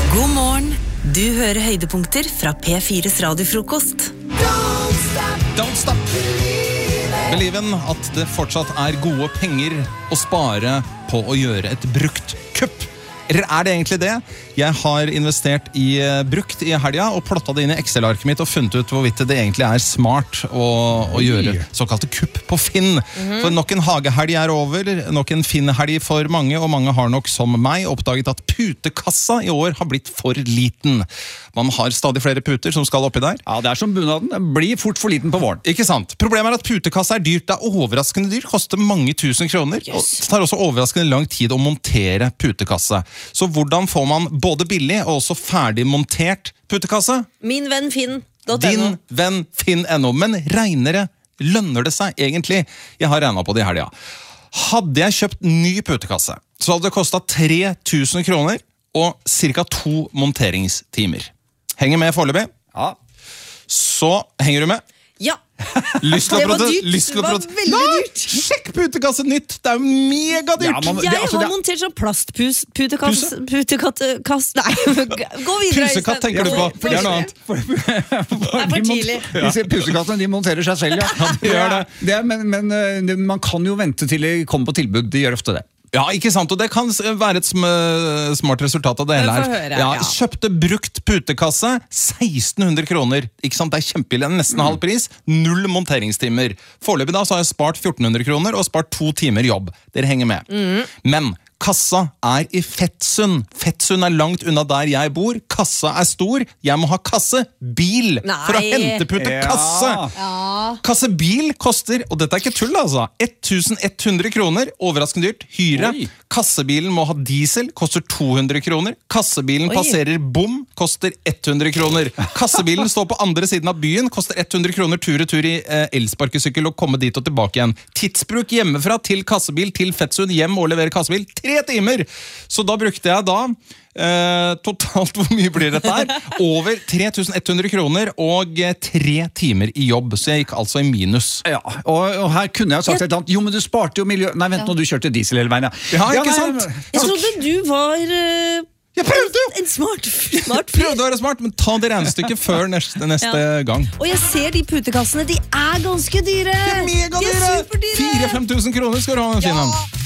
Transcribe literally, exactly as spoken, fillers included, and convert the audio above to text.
God morgen, du hører høydepunkter fra P fires radiofrokost. Don't stop, Don't stop. Believe in at det fortsatt er gode penger å spare på å gjøre et brukt kupp. Eller er det egentlig det? Jeg har investert i uh, brukt i helga og plottet det inn i Excel-arket mitt og funnet ut hvorvidt det egentlig er smart å, å gjøre såkalte kupp på Finn. Mm-hmm. For nok en hagehelg er over, nok en Finn-helg for mange, og mange har nok som meg oppdaget at putekassa i år har blitt for liten. Man har stadig flere puter som skal oppi der. Ja, det er som bunaden. Den blir fort for liten på våren. Ikke sant? Problemet er at putekassa er dyrt. Det er overraskende dyrt. Koster mange tusen kroner. Yes. Og det tar også overraskende lang tid å montere putekasse. Så hvordan får man både billig og også ferdig montert putekasse? Min venn Finn. Din venn Finn punkt no. Men regnere, lønner det seg egentlig? Jeg har regnet på det i helga. Hadde jeg kjøpt ny putekasse, så hadde det kostet tre tusen kroner og cirka to monteringstimer. Henger med foreløpig? Ja. Så henger du med? Ja. Lyst til å Det var prote- dyrt. lyst til å Det var prote- veldig Nei, dyrt. Sjekk putekasse nytt! Det er jo megadyrt! Ja, man- Jeg det- altså, har det- montert sånn plastputekass... Putekatt... Nei, gå videre. Pusekatt tenker du på, for det er noe annet. Det er for tidlig. Disse pusekattene, de monterer seg selv, ja. de gjør det. det er, men men eh, det- man kan jo vente til de kommer på tilbud. De gjør ofte det. Ja, ikke sant, og det kan s- være et sm smart resultat av det hele Få her. høre, Ja, ja. kjøpte brukt putekasse, seksten hundre kroner. Ikke sant, det er kjempebillig, nesten halv pris. Null monteringstimer. Foreløpig da så har jeg spart fjorten hundre kroner og spart to timer jobb. Dere henger med. Men kassa er i Fettsund. Fettsund er langt unna der jeg bor. Kassa er stor. Jeg må ha kassebil for å Nei. hente putekasse. Ja. Kassebil koster, og dette er ikke tull altså, elleven hundre kroner, overraskende dyrt, hyre. Oi. Kassebilen må ha diesel, koster to hundre kroner. Kassebilen Oi. passerer bom, koster hundre kroner. Kassebilen står på andre siden av byen, koster hundre kroner tur-retur i eh, elsparkesykkel og komme dit og tilbake igjen. Tidsbruk hjemmefra til kassebil, til Fettsund, hjem og levere kassebil, tre timer! Så da brukte jeg da Eh, totalt, hvor mye blir dette her? Over tre tusen ett hundre kroner og eh, tre timer i jobb, så jeg gikk altså i minus. Ja, og, og her kunne jeg sagt et eller annet. Jo, men du sparte jo miljø... Nei, vent, nå du kjørte diesel hele veien, ja. Ja, ikke nei, sant? men- Jeg trodde du var eh, Jeg prøvde jo! en smart, smart fyr. Prøvde å være smart, men ta det regnestykket før neste, neste Ja. gang. Og jeg ser de putekassene, de er ganske dyre. Megadyre! De er superdyre. fire til fem tusen kroner skal du ha, Finan.